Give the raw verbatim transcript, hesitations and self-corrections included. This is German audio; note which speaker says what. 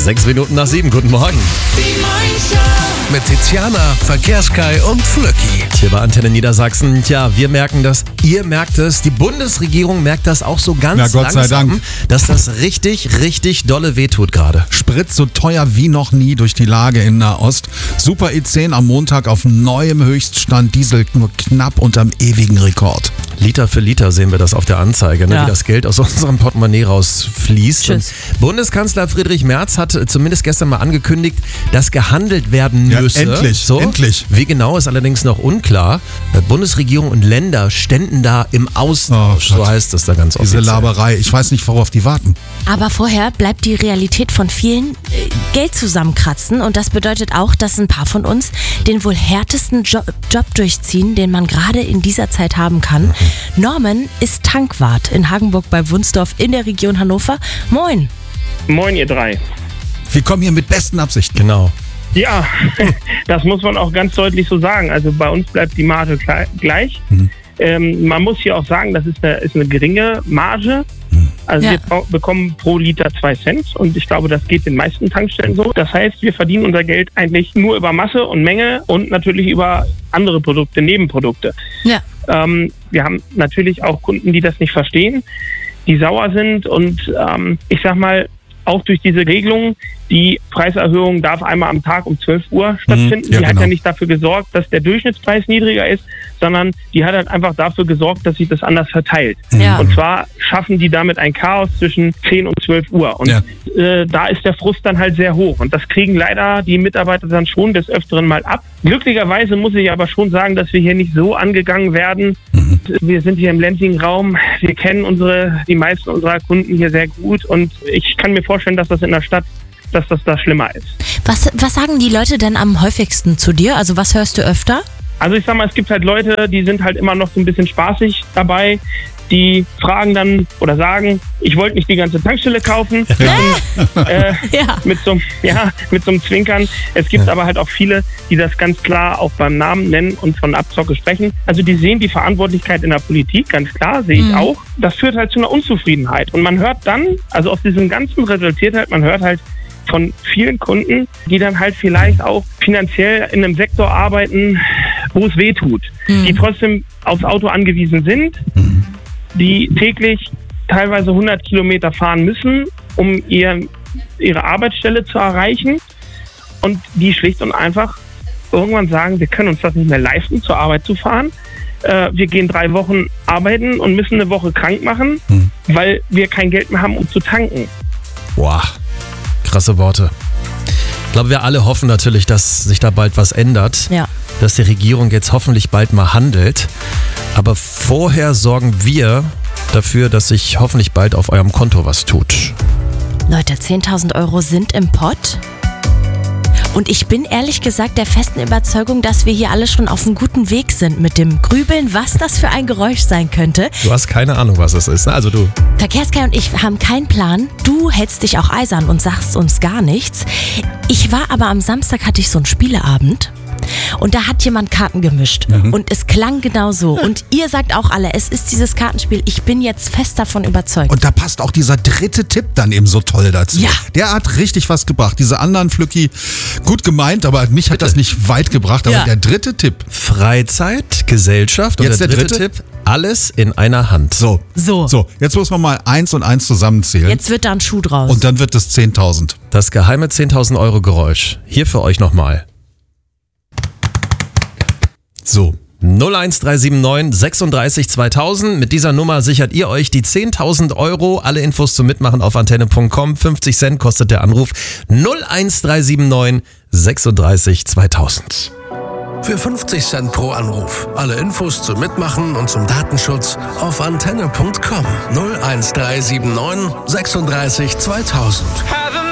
Speaker 1: Sechs Minuten nach sieben, guten Morgen.
Speaker 2: Die Morgenshow mit Tiziana, Verkehrskai und Flöcki.
Speaker 1: Hier bei Antenne Niedersachsen. Tja, wir merken das, ihr merkt es, die Bundesregierung merkt das auch so ganz
Speaker 3: Na, Gott sei
Speaker 1: langsam,
Speaker 3: Dank.
Speaker 1: dass das richtig, richtig dolle wehtut gerade.
Speaker 3: Sprit so teuer wie noch nie durch die Lage in Nahost. Super E zehn am Montag auf neuem Höchststand, Diesel nur knapp unterm ewigen Rekord.
Speaker 1: Liter für Liter sehen wir das auf der Anzeige, ne?
Speaker 4: Ja.
Speaker 1: Wie das Geld aus unserem Portemonnaie rausfließt.
Speaker 4: Tschüss.
Speaker 1: Und Bundeskanzler Friedrich Merz hat zumindest gestern mal angekündigt, dass gehandelt werden
Speaker 3: Ja,
Speaker 1: müsse.
Speaker 3: endlich,
Speaker 1: so.
Speaker 3: endlich.
Speaker 1: Wie genau ist allerdings noch unklar. Bundesregierung und Länder ständen da im Austausch,
Speaker 3: Oh
Speaker 1: so
Speaker 3: Gott.
Speaker 1: heißt es da ganz
Speaker 3: Diese
Speaker 1: offiziell.
Speaker 3: Laberei, ich weiß nicht, worauf die warten.
Speaker 4: Aber vorher bleibt die Realität von vielen äh, Geld zusammenkratzen und das bedeutet auch, dass ein paar von uns den wohl härtesten Jo- Job durchziehen, den man gerade in dieser Zeit haben kann.
Speaker 1: Mhm.
Speaker 4: Norman ist Tankwart in Hagenburg bei Wunsdorf in der Region Hannover. Moin.
Speaker 5: Moin, ihr drei.
Speaker 3: Wir kommen hier mit besten Absichten.
Speaker 1: Genau.
Speaker 5: Ja, das muss man auch ganz deutlich so sagen. Also bei uns bleibt die Marge klei- gleich.
Speaker 3: Mhm.
Speaker 5: Ähm, man muss hier auch sagen, das ist eine, ist eine geringe Marge. Also
Speaker 4: Ja.
Speaker 5: wir brau- bekommen pro Liter zwei Cent und ich glaube, das geht den meisten Tankstellen so. Das heißt, wir verdienen unser Geld eigentlich nur über Masse und Menge und natürlich über andere Produkte, Nebenprodukte.
Speaker 4: Ja.
Speaker 5: Ähm, wir haben natürlich auch Kunden, die das nicht verstehen, die sauer sind und ähm, ich sag mal, auch durch diese Regelung, die Preiserhöhung darf einmal am Tag um zwölf Uhr stattfinden.
Speaker 3: ja,
Speaker 5: die hat
Speaker 3: genau.
Speaker 5: ja nicht dafür gesorgt, dass der Durchschnittspreis niedriger ist, sondern die hat halt einfach dafür gesorgt, dass sich das anders verteilt.
Speaker 4: Ja.
Speaker 5: Und zwar schaffen die damit ein Chaos zwischen zehn und zwölf Uhr. Und
Speaker 3: Ja.
Speaker 5: äh, da ist der Frust dann halt sehr hoch. Und das kriegen leider die Mitarbeiter dann schon des Öfteren mal ab. Glücklicherweise muss ich aber schon sagen, dass wir hier nicht so angegangen werden.
Speaker 3: Mhm.
Speaker 5: Wir sind hier im ländlichen Raum. Wir kennen unsere, die meisten unserer Kunden hier sehr gut. Und ich kann mir vorstellen, dass das in der Stadt, dass das da schlimmer ist.
Speaker 4: Was, was sagen die Leute denn am häufigsten zu dir? Also was hörst du öfter?
Speaker 5: Also ich sag mal, es gibt halt Leute, die sind halt immer noch so ein bisschen spaßig dabei. Die fragen dann oder sagen, ich wollte nicht die ganze Tankstelle kaufen. äh,
Speaker 4: Ja.
Speaker 5: mit so, einem- ja, mit so einem Zwinkern. Es gibt aber halt auch viele, die das ganz klar auch beim Namen nennen und von Abzocke sprechen. Also die sehen die Verantwortlichkeit in der Politik, ganz klar, sehe ich
Speaker 4: Mhm.
Speaker 5: auch. Das führt halt zu einer Unzufriedenheit. Und man hört dann, also aus diesem Ganzen resultiert halt, man hört halt von vielen Kunden, die dann halt vielleicht auch finanziell in einem Sektor arbeiten, wo es weh tut,
Speaker 4: Mhm.
Speaker 5: die trotzdem aufs Auto angewiesen sind, die täglich teilweise hundert Kilometer fahren müssen, um ihr, ihre Arbeitsstelle zu erreichen und die schlicht und einfach irgendwann sagen, wir können uns das nicht mehr leisten, zur Arbeit zu fahren. Äh, wir gehen drei Wochen arbeiten und müssen eine Woche krank machen,
Speaker 3: Mhm.
Speaker 5: weil wir kein Geld mehr haben, um zu tanken.
Speaker 1: Boah, krasse Worte. Ich glaube, wir alle hoffen natürlich, dass sich da bald was ändert.
Speaker 4: Ja.
Speaker 1: Dass die Regierung jetzt hoffentlich bald mal handelt. Aber vorher sorgen wir dafür, dass sich hoffentlich bald auf eurem Konto was tut.
Speaker 4: Leute, zehntausend Euro sind im Pott. Und ich bin ehrlich gesagt der festen Überzeugung, dass wir hier alle schon auf einem guten Weg sind mit dem Grübeln, was das für ein Geräusch sein könnte.
Speaker 1: Du hast keine Ahnung, was es ist, ne? Also du.
Speaker 4: Verkehrskai und ich haben keinen Plan. Du hältst dich auch eisern und sagst uns gar nichts. Ich war aber am Samstag, hatte ich so einen Spieleabend. Und da hat jemand Karten gemischt. Und es klang genau so. Und ihr sagt auch alle, es ist dieses Kartenspiel. Ich bin jetzt fest davon überzeugt.
Speaker 3: Und da passt auch dieser dritte Tipp dann eben so toll dazu.
Speaker 4: Ja.
Speaker 3: Der hat richtig was gebracht. Diese anderen Flücki, gut gemeint, aber mich hat das nicht weit gebracht. Aber
Speaker 4: Ja.
Speaker 3: der dritte Tipp.
Speaker 1: Freizeit, Gesellschaft und
Speaker 3: Jetzt
Speaker 1: der
Speaker 3: der
Speaker 1: dritte,
Speaker 3: dritte?
Speaker 1: Tipp, alles in einer Hand.
Speaker 3: So.
Speaker 4: So.
Speaker 3: So, jetzt muss man mal eins und eins zusammenzählen.
Speaker 4: Jetzt wird da ein Schuh draus.
Speaker 3: Und dann wird es zehntausend.
Speaker 1: Das geheime zehntausend Euro Geräusch. Hier für euch nochmal.
Speaker 3: So.
Speaker 1: null eins drei sieben neun sechsunddreißig zweitausend. Mit dieser Nummer sichert ihr euch die zehntausend Euro. Alle Infos zum Mitmachen auf antenne punkt com. fünfzig Cent kostet der Anruf. null eins drei sieben neun sechsunddreißig zweitausend.
Speaker 2: Für fünfzig Cent pro Anruf. Alle Infos zum Mitmachen und zum Datenschutz auf antenne punkt com. null eins drei sieben neun sechsunddreißig zweitausend.